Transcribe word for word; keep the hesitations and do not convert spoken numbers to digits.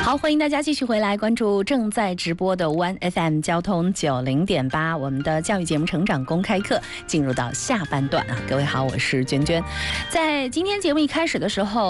好，欢迎大家继续回来关注正在直播的 One F M 交通九零点八，我们的教育节目成长公开课进入到下半段啊。各位好，我是娟娟。在今天节目一开始的时候